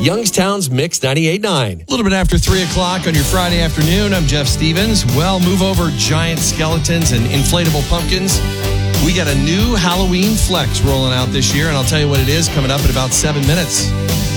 Youngstown's Mix 98.9. A little bit after 3 o'clock on your Friday afternoon, I'm Jeff Stevens. Well, move over giant skeletons and inflatable pumpkins. We got a new Halloween flex rolling out this year, and I'll tell you what it is coming up in about 7 minutes.